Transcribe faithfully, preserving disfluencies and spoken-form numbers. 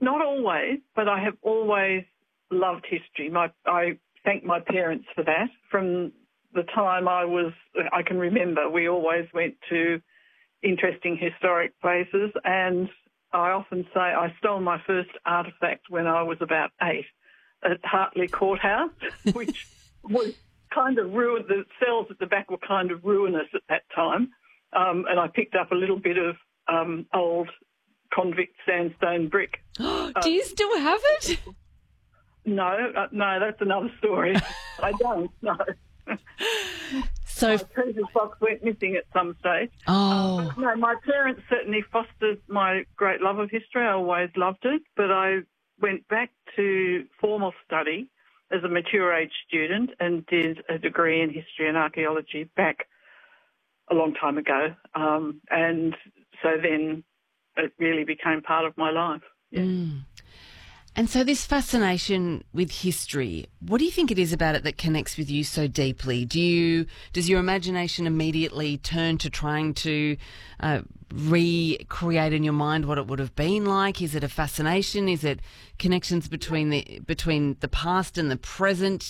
not always, but I have always loved history. My, I thank my parents for that. From the time I was, I can remember, we always went to interesting historic places, and I often say I stole my first artefact when I was about eight at Hartley Courthouse, which was kind of ruined. The cells at the back were kind of ruinous at that time, um, and I picked up a little bit of um, old convict sandstone brick. Do you still have it? No, uh, no, that's another story. I don't, no. So, my treasure box went missing at some stage. Oh. Um, but no, my parents certainly fostered my great love of history. I always loved it, but I went back to formal study as a mature age student and did a degree in history and archaeology back a long time ago. Um, and so then it really became part of my life. Yeah. Mm. And so this fascination with history, what do you think it is about it that connects with you so deeply? Do you, does your imagination immediately turn to trying to uh, recreate in your mind what it would have been like? Is it a fascination? Is it connections between the between the past and the present?